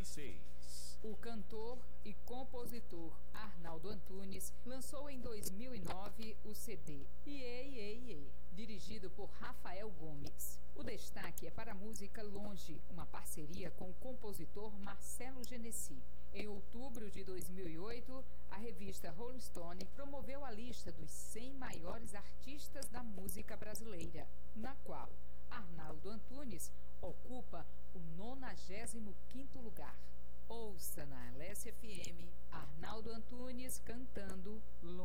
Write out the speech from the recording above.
96. O cantor e compositor Arnaldo Antunes lançou em 2009 o CD Iê, Iê, Iê, dirigido por Rafael Gomes. O destaque é para a música Longe, uma parceria com o compositor Marcelo Genesi. Em outubro de 2008, a revista Rolling Stone promoveu a lista dos 100 maiores artistas da música brasileira, na qual Arnaldo Antunes ocupa o 95º lugar. Ouça na LSFM Arnaldo Antunes cantando Longe.